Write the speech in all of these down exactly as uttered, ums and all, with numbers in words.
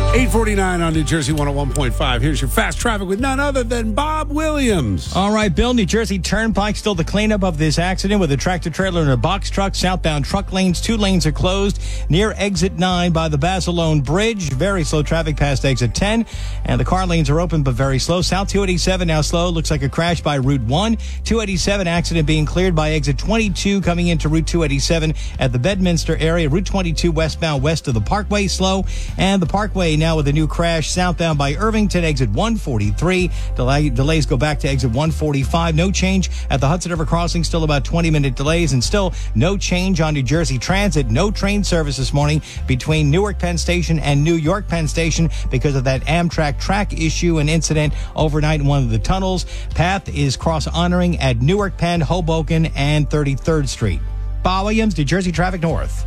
eight forty-nine on New Jersey one oh one point five. Here's your fast traffic with none other than Bob Williams. All right, Bill, New Jersey Turnpike, still the cleanup of this accident with a tractor-trailer and a box truck. Southbound truck lanes, two lanes are closed near exit nine by the Basilone Bridge. Very slow traffic past exit ten. And the car lanes are open but very slow. South two eighty-seven now slow. Looks like a crash by Route one. two eighty-seven accident being cleared by exit twenty-two coming into Route two eighty-seven at the Bedminster area. Route twenty-two westbound west of the Parkway slow. And the Parkway now with a new crash southbound by Irvington, exit one forty-three. Delay, delays go back to exit one forty-five. No change at the Hudson River Crossing. Still about twenty minute delays, and still no change on New Jersey Transit. No train service this morning between Newark Penn Station and New York Penn Station because of that Amtrak track issue and incident overnight in one of the tunnels. Path is cross honoring at Newark Penn, Hoboken, and thirty-third Street. Bob Williams, New Jersey Traffic North.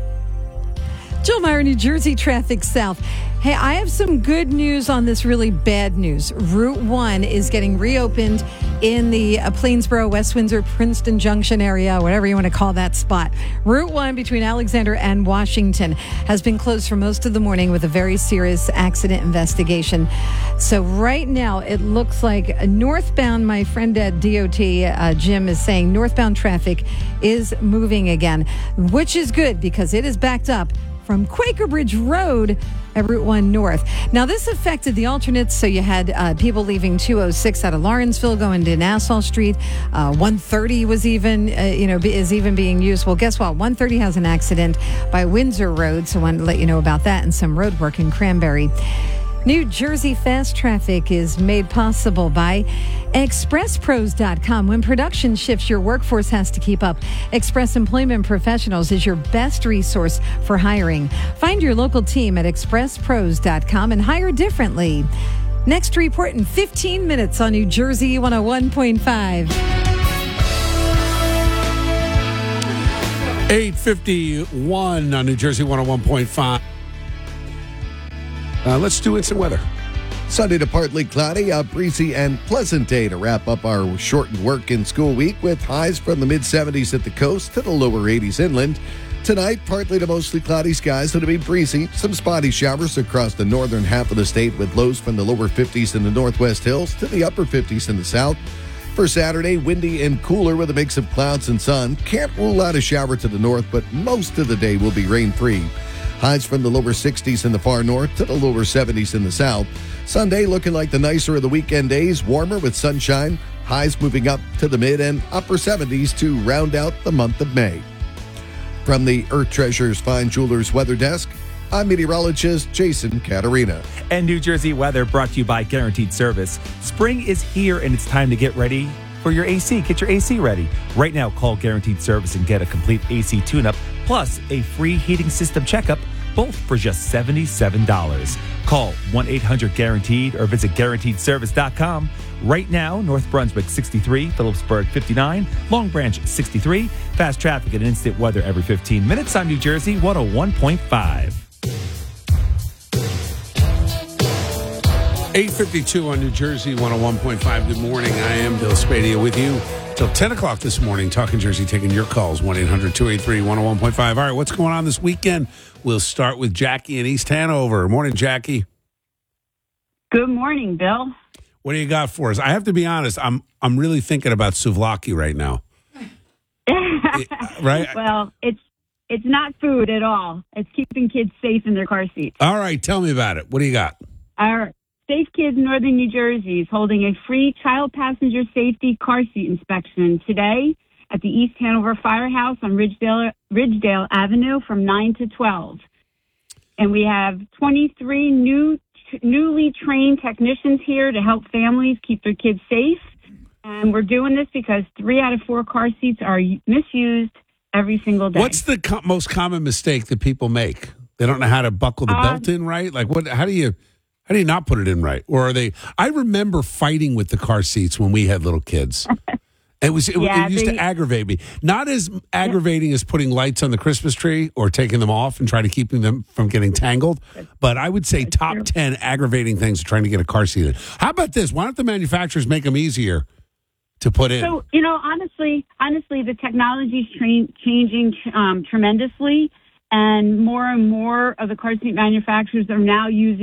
Jill Meyer, New Jersey Traffic South. Hey, I have some good news on this really bad news. Route one is getting reopened in the uh, Plainsboro, West Windsor, Princeton Junction area, whatever you want to call that spot. Route one between Alexander and Washington has been closed for most of the morning with a very serious accident investigation. So right now, it looks like northbound, my friend at D O T, uh, Jim, is saying northbound traffic is moving again, which is good because it is backed up from Quaker Bridge Road at Route one North. Now, this affected the alternates, so you had uh, people leaving two oh six out of Lawrenceville going to Nassau Street. Uh, one thirty was even, uh, you know, is even being used. Well, guess what? one thirty has an accident by Windsor Road, so I wanted to let you know about that and some road work in Cranberry. New Jersey Fast Traffic is made possible by Express Pros dot com. When production shifts, your workforce has to keep up. Express Employment Professionals is your best resource for hiring. Find your local team at Express Pros dot com and hire differently. Next report in fifteen minutes on New Jersey one oh one point five. eight fifty-one on New Jersey one oh one point five. Uh, let's do instant weather. Sunday to partly cloudy, a breezy and pleasant day to wrap up our shortened work and school week with highs from the mid seventies at the coast to the lower eighties inland. Tonight, partly to mostly cloudy skies, it'll be breezy. Some spotty showers across the northern half of the state with lows from the lower fifties in the northwest hills to the upper fifties in the south. For Saturday, windy and cooler with a mix of clouds and sun. Can't rule out a shower to the north, but most of the day will be rain-free. Highs from the lower sixties in the far north to the lower seventies in the south. Sunday looking like the nicer of the weekend days, warmer with sunshine. Highs moving up to the mid and upper seventies to round out the month of May. From the Earth Treasures Fine Jewelers Weather Desk, I'm meteorologist Jason Caterina. And New Jersey weather brought to you by Guaranteed Service. Spring is here and it's time to get ready for your A C. Get your A C ready. Right now, call Guaranteed Service and get a complete A C tune-up plus a free heating system checkup, both for just seventy-seven dollars. Call one eight hundred guaranteed or visit guaranteed service dot com. Right now, North Brunswick sixty-three, Phillipsburg fifty-nine, Long Branch sixty-three. Fast traffic and instant weather every fifteen minutes on New Jersey one oh one point five. eight fifty-two on New Jersey one oh one point five. Good morning. I am Bill Spadia with you till ten o'clock this morning. Talking Jersey, taking your calls. one eight hundred two eight three one oh one point five. All right, what's going on this weekend? We'll start with Jackie in East Hanover. Morning, Jackie. Good morning, Bill. What do you got for us? I have to be honest. I'm I'm really thinking about souvlaki right now. It, right? Well, it's it's not food at all. It's keeping kids safe in their car seats. All right, tell me about it. What do you got? Our Safe Kids Northern New Jersey is holding a free child passenger safety car seat inspection today at the East Hanover Firehouse on Ridgedale, Ridgedale Avenue from nine to twelve. And we have twenty-three new newly trained technicians here to help families keep their kids safe. And we're doing this because three out of four car seats are misused every single day. What's the co- most common mistake that people make? They don't know how to buckle the uh, belt in right? Like, what? How do you... How do you not put it in right? Or are they... I remember fighting with the car seats when we had little kids. It was it, yeah, it used they, to aggravate me. Not as aggravating yeah. as putting lights on the Christmas tree or taking them off and trying to keep them from getting tangled. But I would say That's top true. ten aggravating things trying to get a car seat in. How about this? Why don't the manufacturers make them easier to put in? So, you know, honestly, honestly, the technology is tra- changing um, tremendously. And more and more of the car seat manufacturers are now using